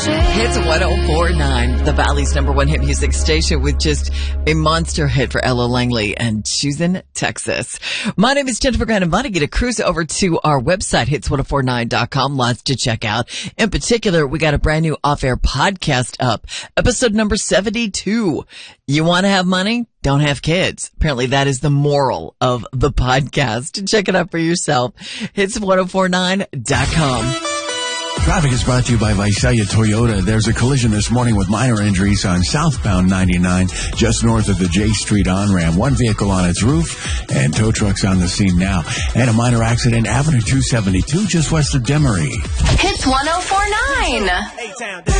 Hits 104.9, the Valley's number one hit music station, with just a monster hit for Ella Langley and Choosing Texas. My name is Jennifer Grant. I'm about to get a cruise over to our website, hits1049.com. Lots to check out. In particular, we got a brand new off-air podcast up, episode number 72. You want to have money? Don't have kids. Apparently that is the moral of the podcast. Check it out for yourself. Hits1049.com. Traffic is brought to you by Visalia Toyota. There's a collision this morning with minor injuries on southbound 99, just north of the J Street on-ramp. One vehicle on its roof and tow trucks on the scene now. And a minor accident, Avenue 272, just west of Demery. Hits 1049.